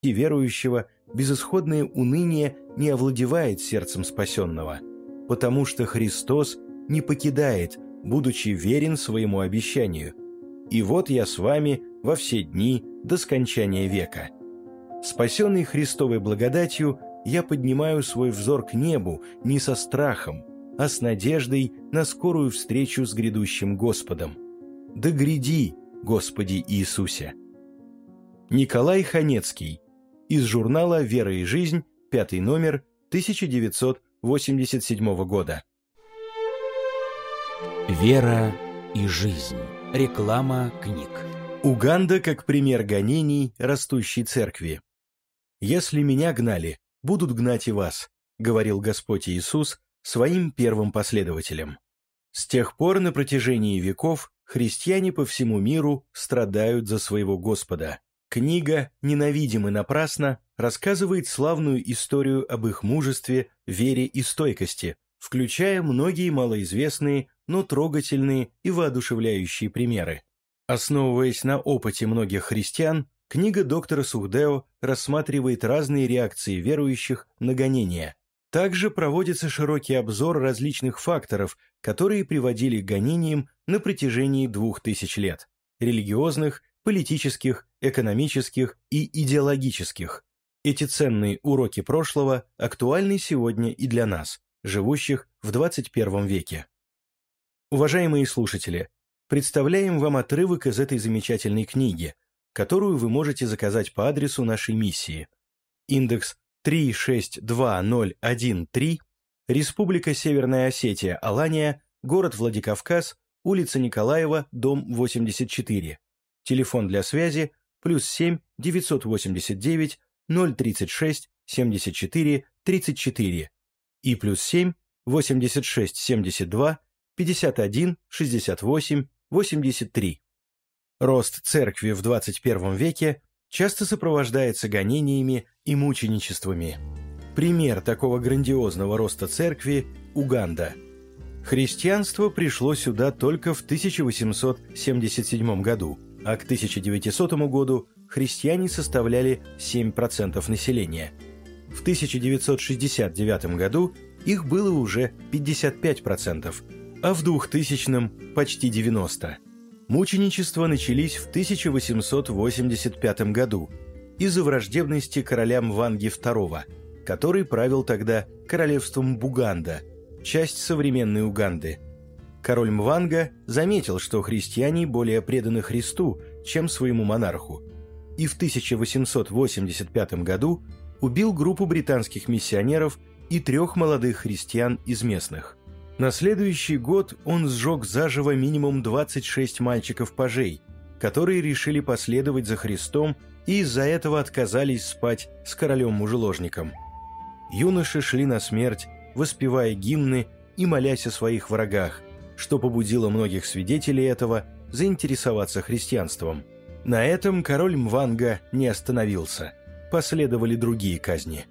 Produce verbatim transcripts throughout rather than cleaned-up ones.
и верующего безысходное уныние не овладевает сердцем спасенного, потому что Христос не покидает, будучи верен своему обещанию. «И вот я с вами во все дни до скончания века». Спасенный Христовой благодатью, я поднимаю свой взор к небу не со страхом, а с надеждой на скорую встречу с грядущим Господом. Да гряди, Господи Иисусе! Николай Ханецкий. Из журнала «Вера и жизнь», пятый номер, тысяча девятьсот восемьдесят седьмого года. Вера и жизнь. Реклама книг. Уганда как пример гонений растущей церкви. «Если меня гнали, будут гнать и вас», — говорил Господь Иисус своим первым последователям. С тех пор на протяжении веков христиане по всему миру страдают за своего Господа. Книга «Ненавидимы напрасно» рассказывает славную историю об их мужестве, вере и стойкости, включая многие малоизвестные, но трогательные и воодушевляющие примеры. Основываясь на опыте многих христиан, книга доктора Сухдео рассматривает разные реакции верующих на гонения. Также проводится широкий обзор различных факторов, которые приводили к гонениям на протяжении двух тысяч лет – религиозных, политических, экономических и идеологических. Эти ценные уроки прошлого актуальны сегодня и для нас, живущих в двадцать первом веке. Уважаемые слушатели, представляем вам отрывок из этой замечательной книги, которую вы можете заказать по адресу нашей миссии. Индекс три шесть два ноль один три, Республика Северная Осетия, Алания, город Владикавказ, улица Николаева, дом восемьдесят четыре. Телефон для связи плюс семь девятьсот восемьдесят девять ноль тридцать шесть семьдесят четыре тридцать четыре и плюс семь восемьдесят шесть семьдесят два пятьдесят один шестьдесят восемь восемьдесят три. Рост церкви в двадцать первом веке часто сопровождается гонениями и мученичествами. Пример такого грандиозного роста церкви – Уганда. Христианство пришло сюда только в тысяча восемьсот семьдесят седьмом году, а к тысяча девятисотому году христиане составляли семь процентов населения. В тысяча девятьсот шестьдесят девятом году их было уже пятьдесят пять процентов, а в двухтысячном – почти девяносто процентов. Мученичества начались в тысяча восемьсот восемьдесят пятом году из-за враждебности короля Мванги второго, который правил тогда королевством Буганда, часть современной Уганды. Король Мванга заметил, что христиане более преданы Христу, чем своему монарху, и в тысяча восемьсот восемьдесят пятом году убил группу британских миссионеров и трех молодых христиан из местных. На следующий год он сжег заживо минимум двадцать шесть мальчиков-пажей, которые решили последовать за Христом и из-за этого отказались спать с королем-мужеложником. Юноши шли на смерть, воспевая гимны и молясь о своих врагах, что побудило многих свидетелей этого заинтересоваться христианством. На этом король Мванга не остановился. Последовали другие казни.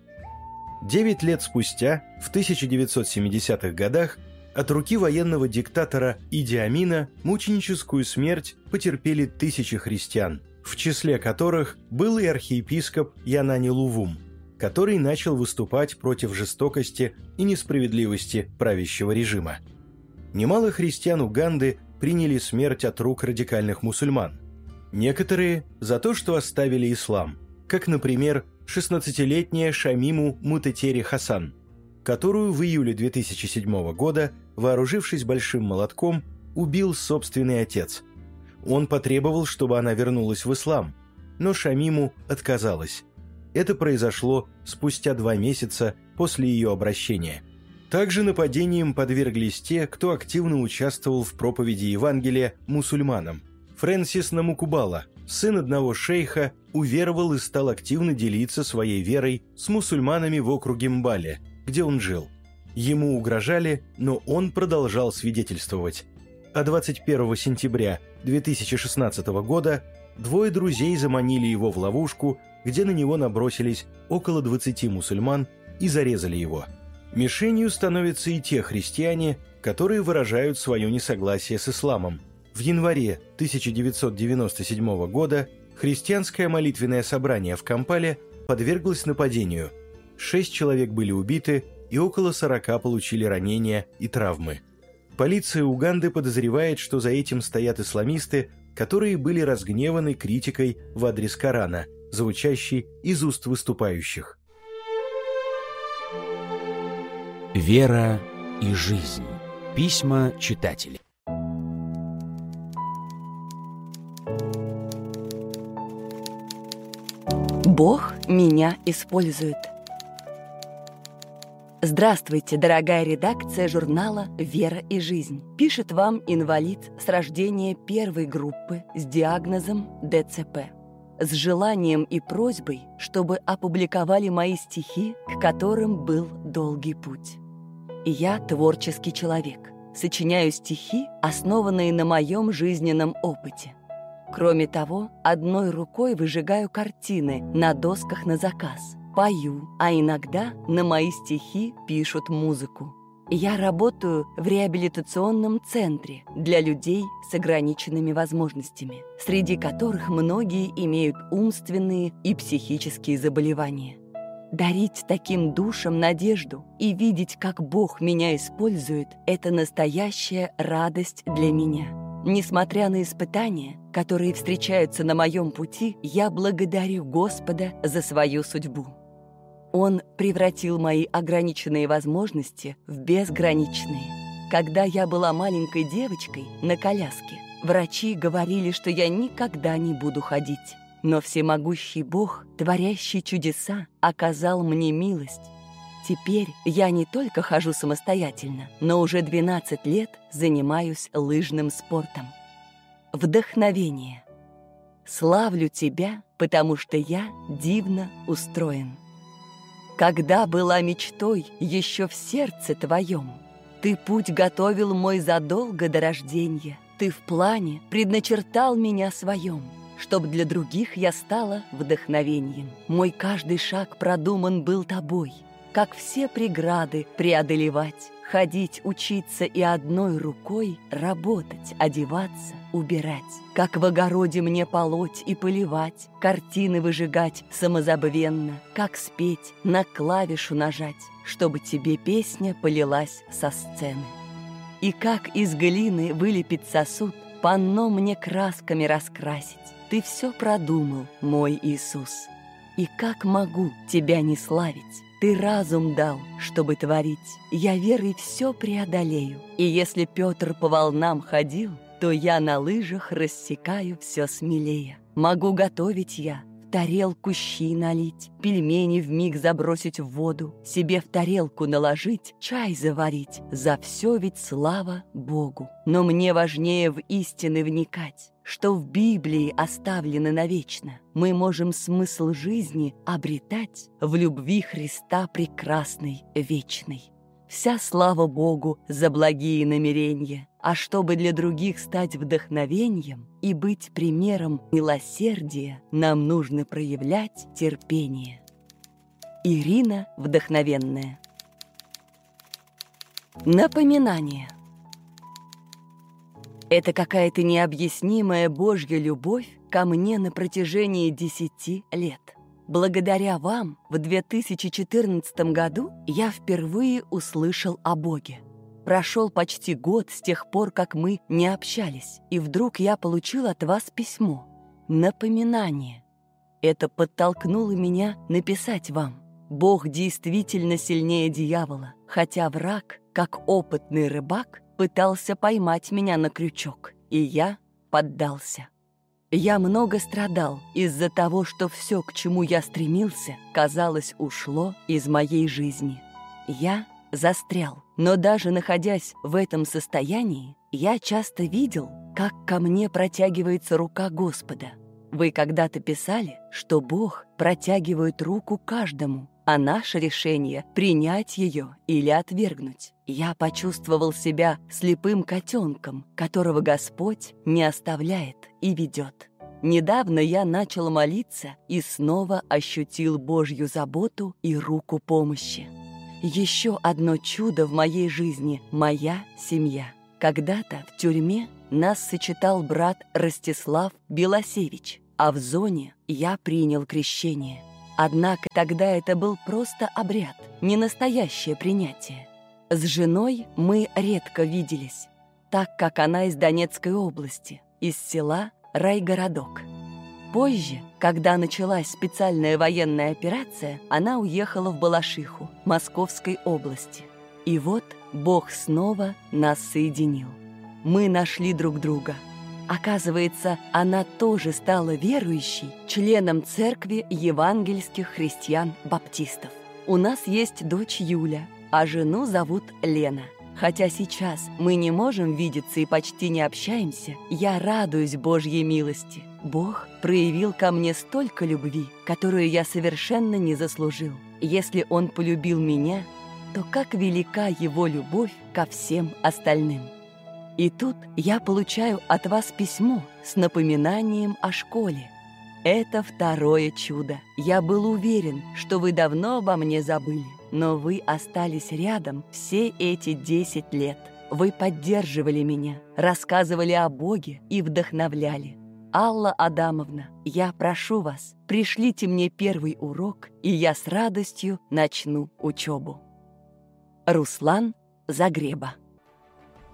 Девять лет спустя, в тысяча девятьсот семидесятых годах, от руки военного диктатора Иди Амина мученическую смерть потерпели тысячи христиан, в числе которых был и архиепископ Янани Лувум, который начал выступать против жестокости и несправедливости правящего режима. Немало христиан Уганды приняли смерть от рук радикальных мусульман. Некоторые за то, что оставили ислам, как, например, шестнадцатилетняя Шамиму Мутетери Хасан, которую в июле две тысячи седьмого года, вооружившись большим молотком, убил собственный отец. Он потребовал, чтобы она вернулась в ислам, но Шамиму отказалась. Это произошло спустя два месяца после ее обращения. Также нападениям подверглись те, кто активно участвовал в проповеди Евангелия мусульманам. Фрэнсис Намукубала, сын одного шейха, уверовал и стал активно делиться своей верой с мусульманами в округе Мбале, где он жил. Ему угрожали, но он продолжал свидетельствовать. А двадцать первого сентября две тысячи шестнадцатого года двое друзей заманили его в ловушку, где на него набросились около двадцати мусульман и зарезали его. Мишенью становятся и те христиане, которые выражают свое несогласие с исламом. В январе тысяча девятьсот девяносто седьмого года христианское молитвенное собрание в Кампале подверглась нападению. Шесть человек были убиты, и около сорока получили ранения и травмы. Полиция Уганды подозревает, что за этим стоят исламисты, которые были разгневаны критикой в адрес Корана, звучащей из уст выступающих. Вера и жизнь. Письма читателей. Бог меня использует. Здравствуйте, дорогая редакция журнала «Вера и жизнь». Пишет вам инвалид с рождения первой группы с диагнозом дэ цэ пэ. С желанием и просьбой, чтобы опубликовали мои стихи, к которым был долгий путь. Я творческий человек. Сочиняю стихи, основанные на моем жизненном опыте. Кроме того, одной рукой выжигаю картины на досках на заказ. Пою, а иногда на мои стихи пишут музыку. Я работаю в реабилитационном центре для людей с ограниченными возможностями, среди которых многие имеют умственные и психические заболевания. Дарить таким душам надежду и видеть, как Бог меня использует, это настоящая радость для меня. Несмотря на испытания, которые встречаются на моем пути, я благодарю Господа за свою судьбу. Он превратил мои ограниченные возможности в безграничные. Когда я была маленькой девочкой на коляске, врачи говорили, что я никогда не буду ходить. Но всемогущий Бог, творящий чудеса, оказал мне милость. Теперь я не только хожу самостоятельно, но уже двенадцать лет занимаюсь лыжным спортом. Вдохновение. Славлю тебя, потому что я дивно устроен. Когда была мечтой еще в сердце твоем, ты путь готовил мой задолго до рождения. Ты в плане предначертал меня своем, чтоб для других я стала вдохновением. Мой каждый шаг продуман был тобой, как все преграды преодолевать, ходить, учиться и одной рукой работать, одеваться, убирать. Как в огороде мне полоть и поливать, картины выжигать самозабвенно, как спеть, на клавишу нажать, чтобы тебе песня полилась со сцены. И как из глины вылепить сосуд, панно мне красками раскрасить. Ты все продумал, мой Иисус. И как могу тебя не славить? Ты разум дал, чтобы творить. Я верой все преодолею. И если Петр по волнам ходил, то я на лыжах рассекаю все смелее. Могу готовить я, в тарелку щи налить, пельмени вмиг забросить в воду, себе в тарелку наложить, чай заварить. За все ведь слава Богу. Но мне важнее в истины вникать, что в Библии оставлено навечно. Мы можем смысл жизни обретать в любви Христа прекрасной, вечной. Вся слава Богу за благие намерения, а чтобы для других стать вдохновением и быть примером милосердия, нам нужно проявлять терпение. Ирина Вдохновенная. Напоминание. Это какая-то необъяснимая Божья любовь ко мне на протяжении десяти лет. Благодаря вам в две тысячи четырнадцатом году я впервые услышал о Боге. Прошел почти год с тех пор, как мы не общались, и вдруг я получил от вас письмо, напоминание. Это подтолкнуло меня написать вам. Бог действительно сильнее дьявола, хотя враг, как опытный рыбак, пытался поймать меня на крючок, и я поддался. Я много страдал из-за того, что все, к чему я стремился, казалось, ушло из моей жизни. Я застрял, но даже находясь в этом состоянии, я часто видел, как ко мне протягивается рука Господа. Вы когда-то писали, что Бог протягивает руку каждому, а наше решение — принять ее или отвергнуть. Я почувствовал себя слепым котенком, которого Господь не оставляет и ведет. Недавно я начал молиться и снова ощутил Божью заботу и руку помощи. Еще одно чудо в моей жизни — моя семья. Когда-то в тюрьме нас сочетал брат Ростислав Белосевич, а в зоне я принял крещение. Однако тогда это был просто обряд, не настоящее принятие. С женой мы редко виделись, так как она из Донецкой области, из села Райгородок. Позже, когда началась специальная военная операция, она уехала в Балашиху, Московской области. И вот Бог снова нас соединил. Мы нашли друг друга. Оказывается, она тоже стала верующей, членом церкви евангельских христиан-баптистов. У нас есть дочь Юля, а жену зовут Лена. Хотя сейчас мы не можем видеться и почти не общаемся, я радуюсь Божьей милости. Бог проявил ко мне столько любви, которую я совершенно не заслужил. Если Он полюбил меня, то как велика Его любовь ко всем остальным. И тут я получаю от вас письмо с напоминанием о школе. Это второе чудо. Я был уверен, что вы давно обо мне забыли, но вы остались рядом все эти десять лет. Вы поддерживали меня, рассказывали о Боге и вдохновляли. Алла Адамовна, я прошу вас, пришлите мне первый урок, и я с радостью начну учебу. Руслан Загреба.